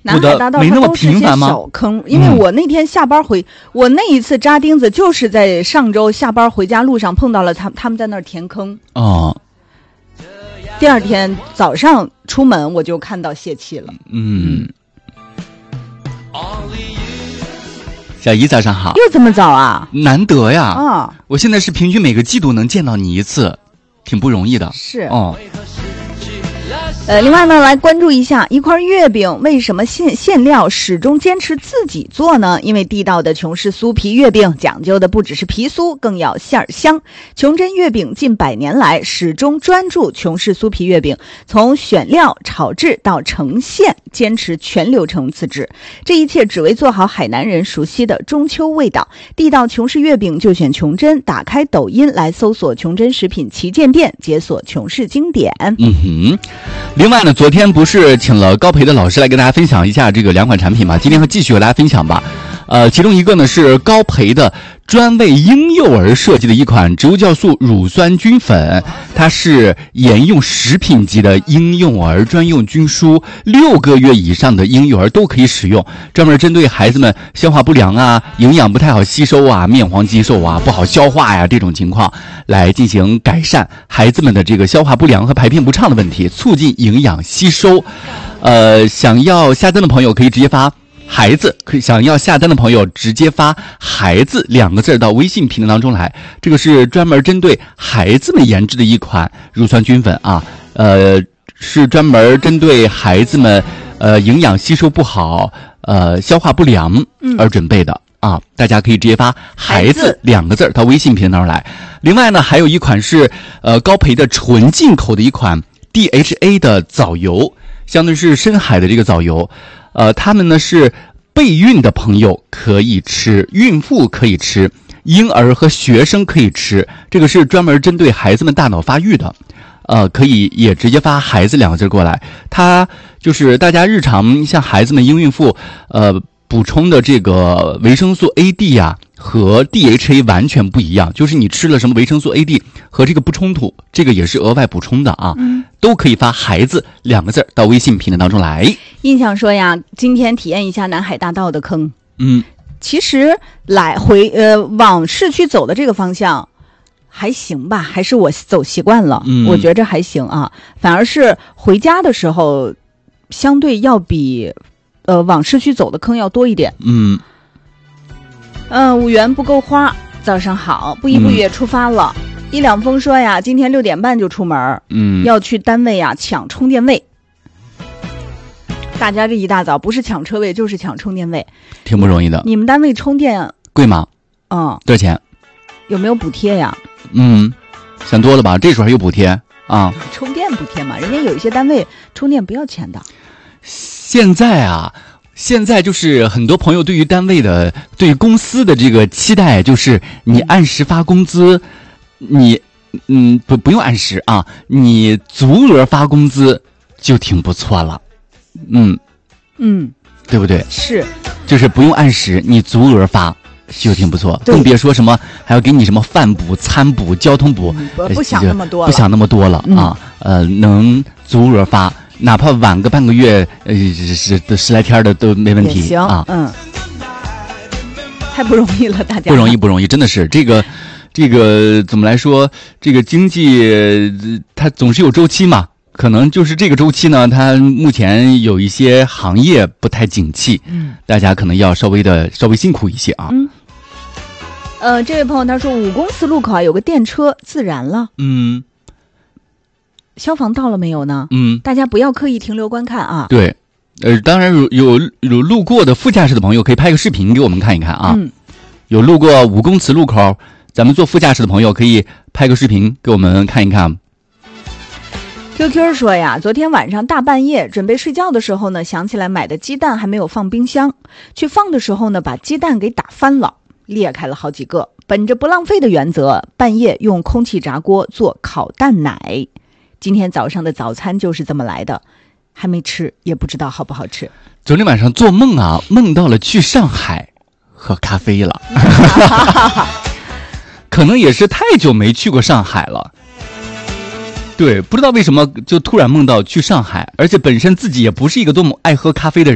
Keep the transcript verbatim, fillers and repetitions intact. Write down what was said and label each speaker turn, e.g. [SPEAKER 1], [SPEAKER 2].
[SPEAKER 1] 南海大道
[SPEAKER 2] 没那么
[SPEAKER 1] 它都是些
[SPEAKER 2] 频繁吗？
[SPEAKER 1] 小坑，因为我那天下班回，嗯、我那一次扎钉子就是在上周下班回家路上碰到了他，他们在那儿填坑。
[SPEAKER 2] 哦。
[SPEAKER 1] 第二天早上出门我就看到泄气了。
[SPEAKER 2] 嗯。小姨早上好。
[SPEAKER 1] 又这么早啊？
[SPEAKER 2] 难得呀。
[SPEAKER 1] 啊！
[SPEAKER 2] 我现在是平均每个季度能见到你一次，挺不容易的。
[SPEAKER 1] 是。
[SPEAKER 2] 哦。
[SPEAKER 1] 呃，另外呢，来关注一下一块月饼为什么馅馅料始终坚持自己做呢？因为地道的琼氏酥皮月饼讲究的不只是皮酥，更要馅儿香。琼珍月饼近百年来始终专注琼氏酥皮月饼，从选料、炒制到呈现，坚持全流程自制。这一切只为做好海南人熟悉的中秋味道。地道琼氏月饼就选琼珍，打开抖音来搜索琼珍食品旗舰店，解锁琼氏经典。
[SPEAKER 2] 嗯哼。另外呢，昨天不是请了高培的老师来跟大家分享一下这个两款产品嘛？今天会继续和大家分享吧。呃，其中一个呢是高培的专为婴幼儿设计的一款植物酵素乳酸菌粉，它是沿用食品级的婴幼儿专用菌蔬，六个月以上的婴幼儿都可以使用，专门针对孩子们消化不良啊、营养不太好吸收啊、面黄肌瘦啊、不好消化呀这种情况，来进行改善孩子们的这个消化不良和排便不畅的问题，促进营养吸收。呃，想要下单的朋友可以直接发孩子，可以想要下单的朋友直接发孩子两个字到微信评论当中来。这个是专门针对孩子们研制的一款乳酸菌粉啊，呃，是专门针对孩子们呃营养吸收不好、呃消化不良而准备的。嗯啊，大家可以直接发孩子两个字到微信评论当中来。另外呢，还有一款是呃高培的纯进口的一款 D H A 的藻油，相对是深海的这个藻油，呃，他们呢是备孕的朋友可以吃，孕妇可以吃，婴儿和学生可以吃，这个是专门针对孩子们大脑发育的。呃，可以也直接发孩子两个字过来。它就是大家日常像孩子们、婴孕妇，呃。补充的这个维生素 A D 呀、啊、和 D H A 完全不一样，就是你吃了什么维生素 A D 和这个不冲突，这个也是额外补充的啊，嗯、都可以发孩子两个字到微信评论当中来。
[SPEAKER 1] 印象说呀，今天体验一下南海大道的坑。
[SPEAKER 2] 嗯，
[SPEAKER 1] 其实来回呃往市区走的这个方向还行吧，还是我走习惯了，嗯、我觉着还行啊，反而是回家的时候相对要比呃，往市区走的坑要多一点。
[SPEAKER 2] 嗯，
[SPEAKER 1] 嗯、呃，五元不够花。早上好，不依不语出发了。嗯、一两峰说呀，今天六点半就出门，嗯，要去单位呀抢充电位。大家这一大早不是抢车位就是抢充电位，
[SPEAKER 2] 挺不容易的。
[SPEAKER 1] 你们单位充电
[SPEAKER 2] 贵吗？
[SPEAKER 1] 嗯，
[SPEAKER 2] 多少钱？
[SPEAKER 1] 有没有补贴呀？
[SPEAKER 2] 嗯，想多了吧？这时候还有补贴啊？
[SPEAKER 1] 充电补贴嘛，人家有一些单位充电不要钱的。
[SPEAKER 2] 现在啊，现在就是很多朋友对于单位的、对于公司的这个期待，就是你按时发工资，你嗯不不用按时啊，你足额发工资就挺不错了，嗯
[SPEAKER 1] 嗯，
[SPEAKER 2] 对不对？
[SPEAKER 1] 是，
[SPEAKER 2] 就是不用按时，你足额发就挺不错，更别说什么还要给你什么饭补、餐补、交通补，
[SPEAKER 1] 嗯、不想那么多了，
[SPEAKER 2] 不想那么多了、嗯、啊，呃，能足额发。哪怕晚个半个月，呃，十十来天的都没问题
[SPEAKER 1] 行
[SPEAKER 2] 啊。
[SPEAKER 1] 嗯，太不容易了，大家
[SPEAKER 2] 不容易，不容易，真的是这个，这个怎么来说？这个经济它总是有周期嘛，可能就是这个周期呢，它目前有一些行业不太景气，嗯，大家可能要稍微的稍微辛苦一些啊。
[SPEAKER 1] 嗯，呃，这位朋友他说，五公祠路口啊有个电车自燃了，
[SPEAKER 2] 嗯。
[SPEAKER 1] 消防到了没有呢？
[SPEAKER 2] 嗯，
[SPEAKER 1] 大家不要刻意停留观看啊。
[SPEAKER 2] 对，呃，当然有有有路过的副驾驶的朋友可以拍个视频给我们看一看啊。嗯，有路过五公祠路口，咱们做副驾驶的朋友可以拍个视频给我们看一看。
[SPEAKER 1] Q Q 说呀，昨天晚上大半夜准备睡觉的时候呢，想起来买的鸡蛋还没有放冰箱，去放的时候呢，把鸡蛋给打翻了，裂开了好几个。本着不浪费的原则，半夜用空气炸锅做烤蛋奶。今天早上的早餐就是这么来的，还没吃，也不知道好不好吃。
[SPEAKER 2] 昨天晚上做梦啊，梦到了去上海喝咖啡了，可能也是太久没去过上海了。对，不知道为什么就突然梦到去上海，而且本身自己也不是一个多么爱喝咖啡的人。